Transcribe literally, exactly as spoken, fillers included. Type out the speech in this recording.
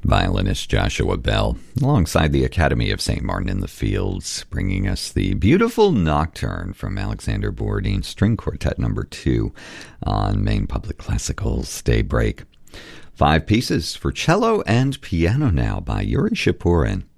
Violinist Joshua Bell, alongside the Academy of Saint Martin in the Fields, bringing us the beautiful Nocturne from Alexander Borodin String Quartet number two on Maine Public Classical's Daybreak. Five pieces for cello and piano now by Yuri Shapurin.